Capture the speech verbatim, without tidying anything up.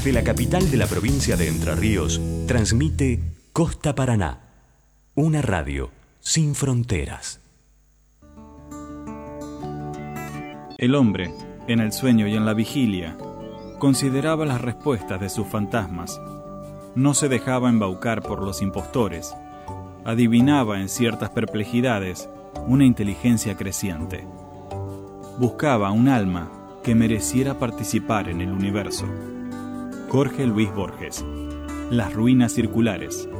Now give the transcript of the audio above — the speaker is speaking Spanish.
Desde la capital de la provincia de Entre Ríos, transmite Costa Paraná, una radio sin fronteras. El hombre, en el sueño y en la vigilia, consideraba las respuestas de sus fantasmas. No se dejaba embaucar por los impostores. Adivinaba en ciertas perplejidades una inteligencia creciente. Buscaba un alma que mereciera participar en el universo. Jorge Luis Borges. Las ruinas circulares.